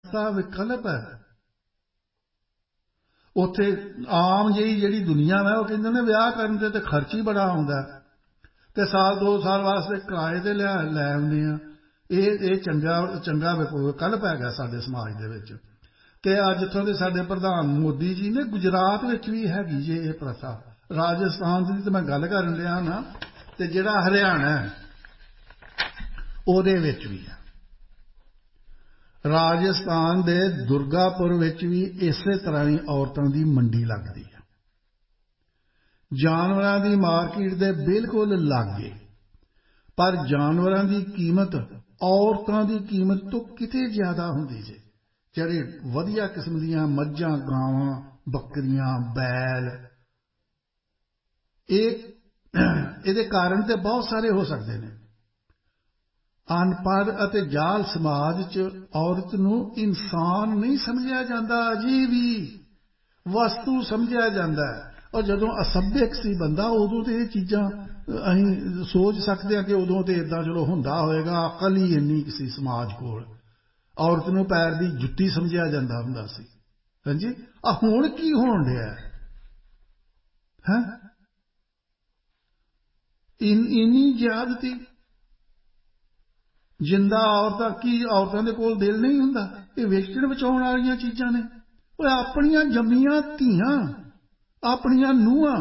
सस्ता विकल्प है। उत्थे आम जी जी दुनिया है वो कहते हैं विआह करने ते खर्च ही बड़ा आउंदा ते साल 2 साल वास्ते किराए ते लै आउंदे आ। ये चंगा विकल्प है साडे समाज दे विच। ते अज इत्थों दे साडे प्रधान मोदी जी ने गुजरात विच भी हैगी जे ये प्रथा। राजस्थान की तो मैं गल करन लिया ना ते जिहड़ा हरियाणा ਉਹਦੇ ਵਿੱਚ भी है। राजस्थान दे दुर्गापुर विच भी इसे तरह ही औरतों की मंडी लगती है। जानवरों की मार्केट दे बिल्कुल लागे, पर जानवरों की कीमत औरतों की कीमत तो किते ज्यादा होंदी जे। जिहड़े वधिया किस्म दीयां मੱਝਾਂ गावां बकरियां बैल ये कारण तो बहुत सारे हो सकते हैं। अनपढ़ अते जाल समाज च औरत नूं इंसान नहीं समझिया जाता, अजे भी वस्तु समझिया जाता है। और जदों असभ्यक सी बंदा उदों तो ये चीज़ां असीं सोच सकते हैं कि उदों तो इदां चलो हुंदा होएगा, अकल ही इन्नी सी समाज कोल, औरत नूं पैर दी जुत्ती समझिया जाता हुंदा सी। हां जी, आ हुण की होण दिया है? इन्नी ज्यादती जिंदा औरतां की औरतों के कोल दिल नहीं हुंदा? ये वेचण बचाउण वालियां चीज़ां ने। ओए अपणियां जम्मियां धीआं अपणियां नूहां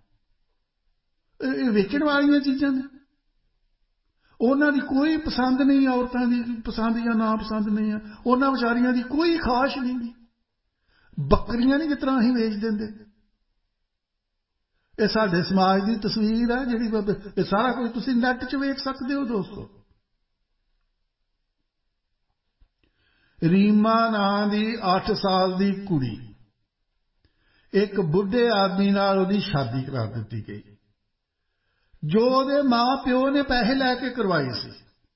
वेचण वालियां चीज़ां ने। उन्हां दी कोई पसंद नहीं, औरतां दी पसंद या ना पसंद नहीं है, उन्हां विचारियां दी कोई खाश नहीं। बकरियां नहीं जिस तरह असीं वेच दिंदे। ये साडे समाज की तस्वीर है जिहड़ी सारा कुछ तुसीं नैट च वेख सकदे हो दोस्तों। रीमा नां दी 8 साल दी कुड़ी एक बुढ़े आदमी नाल उहदी शादी करा दित्ती गई, जो उहदे मां प्यो ने पैसे लैके करवाई सी।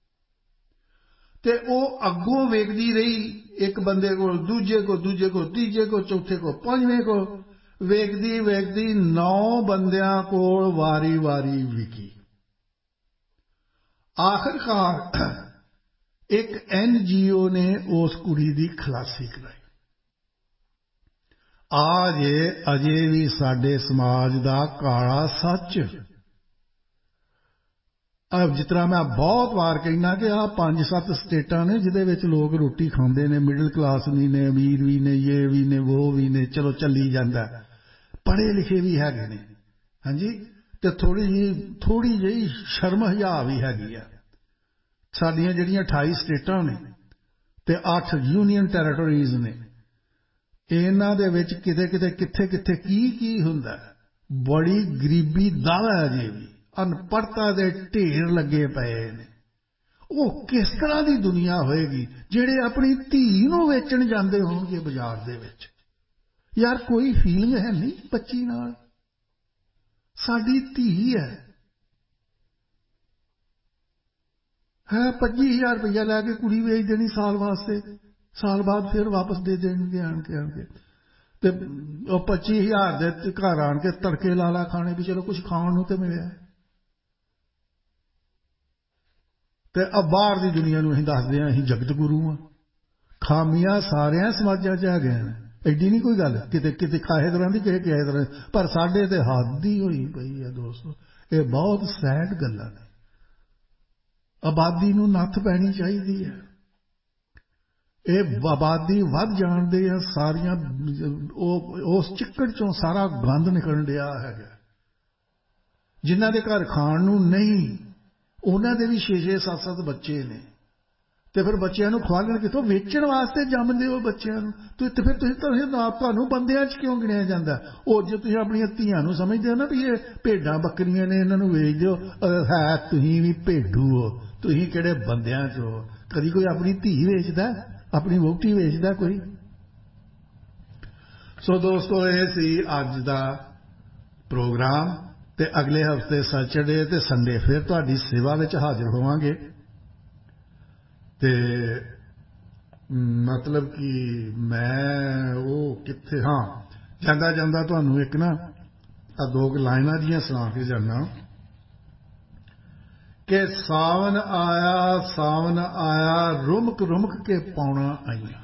ते ओह अग्गों वेखदी रही, एक बंदे को दूजे को तीजे को चौथे को पंजवें को वेखदी वेखदी 9 बंदियां कोल वारी वारी विकी। आखिरकार एक NGO ने उस कुड़ी की खलासी कराई। आज अजे भी साडे समाज का काला सच। अब जिस तरह मैं बहुत बार कहना कि आ 5-7 स्टेटां ने जिहदे विच लोग रोटी खांदे ने, मिडिल क्लास भी ने, अमीर भी ने, ये भी ने, वो भी ने, चलो चली जाता, पढ़े लिखे भी हैगे ने। हाँ जी, ते थोड़ी जी शर्म हया भी हैगी है। साडियां जिहड़ियां 28 स्टेटां ने ते 8 यूनियन टैरेटोरीज ने, इन्हां दे विच किते किते किथे किथे की हुंदा, बड़ी गरीबी दावा है जी भी, अनपढ़ता दे ढेर लगे पे ने। वो किस तरह की दुनिया होएगी जिहड़े अपनी धी नूं वेचण जांदे होणगे बाजार दे विच? यार कोई फीलिंग है नहीं बच्ची नाल? साडी धी है 25,000 रुपया लैके कुड़ी वेच देनी साल वास्ते, साल बाद फिर वापस दे देंगे आके ते 25,000 दे घर आन के तड़के लाला खाने भी, चलो कुछ खाण नूं ते मिलिया। ते अब बाहर दी दुनिया नूं असीं दसदे हां असीं जगत गुरु हां। खामियां सारियां समाजां च हैगे ने, एडी नहीं कोई गल, किते किते काहे तरह दी किहे तरह, पर साडे ते हद ही होई पई है दोस्तों। ये बहुत सैड गल्लां ने। आबादी नूं नत्थ पैनी चाहिदी है। ये आबादी वध जाण दे सारियां उस चिक्कड़ चों सारा गंद निकलण दिया है। जिन्हां दे घर खाण नूं नहीं, उन्हां दे भी 6-6 7-7 बच्चे ने, ते फिर बच्चों नूं खवालण किथों? वेचण वास्ते जम्मदे हो बच्चों नूं। ते फिर तुहानूं बंदियां च क्यों गिणिया जांदा? ओ जे तुसीं अपणियां धीआं नूं समझदे हो ना भी ये भेडां बकरियां ने, इन्हां नूं वेच दिओ, है तुसीं भी भेडू हो, तुसीं किहड़े बंदियां च हो? कदी कोई अपनी धी वेचदा, अपनी वोटी वेचदा कोई? सो दोस्तों, ये सी अज दा प्रोग्राम। ते अगले हफ्ते सैटरडे ते संडे फिर तुहाडी सेवा विच हाजिर होवांगे। ते मतलब कि मैं वो कित्थे, हाँ, जांदा जांदा तुहानूं एक ना 2 लाइनां जिहियां सुणा के जाना कि सावन आया रुमक रुमक के पौना आईयां।